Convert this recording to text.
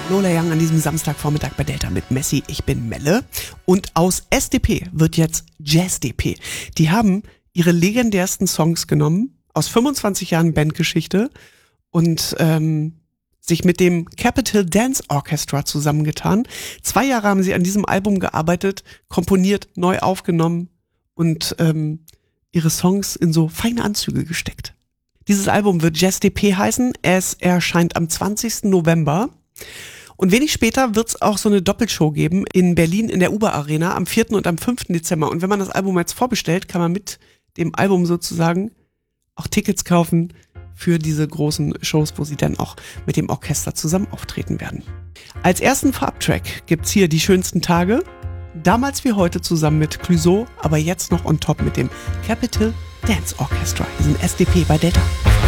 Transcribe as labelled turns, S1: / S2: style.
S1: Lola Young an diesem Samstagvormittag bei Delta mit Messi. Ich bin Melle. Und aus SDP wird jetzt JazzDP. Die haben ihre legendärsten Songs genommen, aus 25 Jahren Bandgeschichte und sich mit dem Capital Dance Orchestra zusammengetan. 2 Jahre haben sie an diesem Album gearbeitet, komponiert, neu aufgenommen und ihre Songs in so feine Anzüge gesteckt. Dieses Album wird JazzDP heißen. Es erscheint am 20. November. Und wenig später wird es auch so eine Doppelshow geben in Berlin in der Uber Arena am 4. und am 5. Dezember. Und wenn man das Album jetzt vorbestellt, kann man mit dem Album sozusagen auch Tickets kaufen für diese großen Shows, wo sie dann auch mit dem Orchester zusammen auftreten werden. Als ersten Vorabtrack gibt's hier Die schönsten Tage. Damals wie heute zusammen mit Clouseau, aber jetzt noch on top mit dem Capital Dance Orchestra. Wir sind SDP bei Delta.